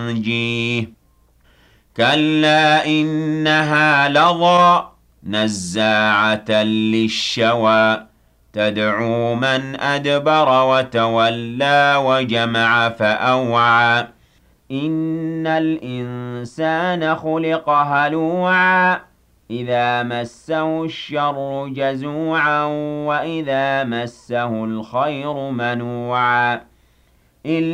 ينجيه كلا إنها لظى نزاعة للشوى تدعو من أدبر وتولى وجمع فأوعى إن الإنسان خلق هلوعا إذا مسه الشر جزوعا وإذا مسه الخير منوعا